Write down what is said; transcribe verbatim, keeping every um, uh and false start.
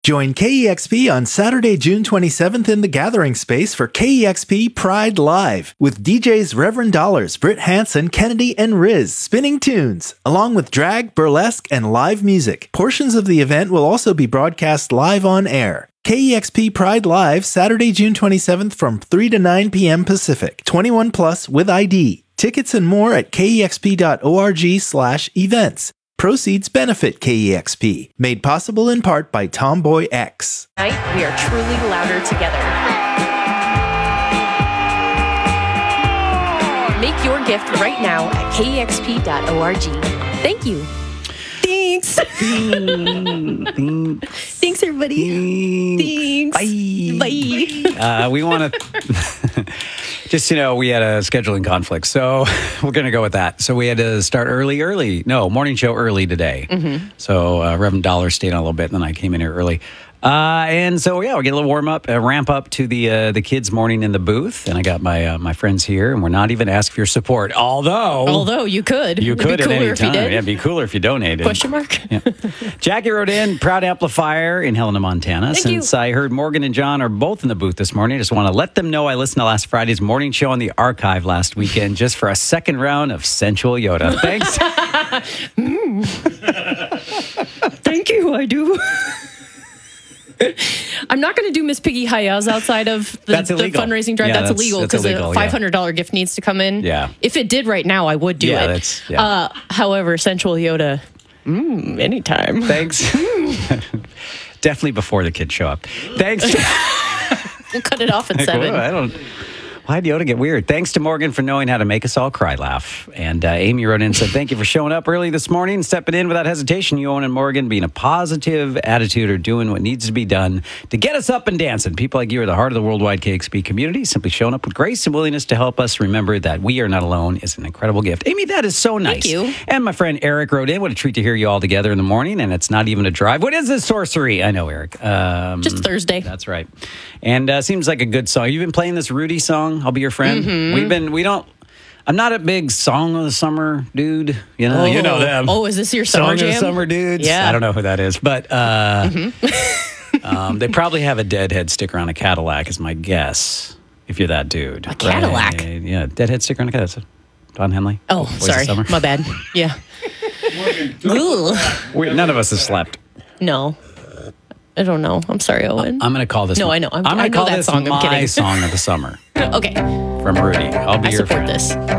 Join K E X P on Saturday, June twenty-seventh in the Gathering Space for K E X P Pride Live with D Js Reverend Dollars, Britt Hansen, Kennedy, and Riz spinning tunes, along with drag, burlesque, and live music. Portions of the event will also be broadcast live on air. K E X P Pride Live, Saturday, June twenty-seventh from three to nine p.m. Pacific. twenty-one plus with I D. Tickets and more at kexp.org slash events. Proceeds benefit K E X P. Made possible in part by Tomboy X. Tonight, we are truly louder together. Make your gift right now at kexp dot org. Thank you. Thanks. Thanks, everybody. Thanks. Bye. Uh, we want to... Just, you know, we had a scheduling conflict, so we're going to go with that. So we had to start early, early. No, morning show early today. Mm-hmm. So uh, Reverend Dollar stayed on a little bit, and then I came in here early. Uh, and so, yeah, we get a little warm up, uh, ramp up to the uh, the kids' morning in the booth. And I got my uh, my friends here, and we're not even asking for your support. Although... Although you could. You It'd could be at cooler any if time. you did. Yeah, it'd be cooler if you donated. Question mark? Yeah. Jackie wrote in, proud amplifier in Helena, Montana. Thank Since you. I heard Morgan and John are both in the booth this morning, I just want to let them know I listened to last Friday's morning show on the archive last weekend just for a second round of sensual Yoda. Thanks. mm. Thank you, I do. I'm not going to do Miss Piggy Hayaz outside of the, That's the illegal. fundraising drive. Yeah, that's, that's- illegal that's because illegal, a yeah. five hundred dollars gift needs to come in. Yeah. If it did right now, I would do Yeah, it. that's- yeah. Uh, however, Sensual Yoda, mm, anytime. Thanks. Definitely before the kids show up. Thanks. We'll cut it off at seven. I don't... Why'd Yoda get weird? Thanks to Morgan for knowing how to make us all cry laugh. And uh, Amy wrote in and said, thank you for showing up early this morning, stepping in without hesitation. You, Owen and Morgan, being a positive attitude or doing what needs to be done to get us up and dancing. People like you are the heart of the worldwide K X P community. Simply showing up with grace and willingness to help us remember that we are not alone is an incredible gift. Amy, that is so nice. Thank you. And my friend Eric wrote in, what a treat to hear you all together in the morning. And it's not even a drive. What is this sorcery? I know, Eric. Um, Just Thursday. That's right. And uh, seems like a good song. You've been playing this Rudy song, I'll Be Your Friend. Mm-hmm. We've been, we don't, I'm not a big song of the summer dude. You know, Oh. you know them. Oh, is this your summer Song of the jam? summer dudes? Yeah. I don't know who that is, but uh, Mm-hmm. um, they probably have a Deadhead sticker on a Cadillac is my guess, if you're that dude. A Cadillac? Right? Yeah, Deadhead sticker on a Cadillac. Don Henley. Oh, Voice of sorry. Summer. My bad. Yeah. Ooh. We, none of us have slept. No. I don't know. I'm sorry, Owen. I'm going to call this. No, I know. I'm- I'm I going to know call that this song. I'm my kidding. song of the summer Okay. from Rudy. I'll be I your support friend. this.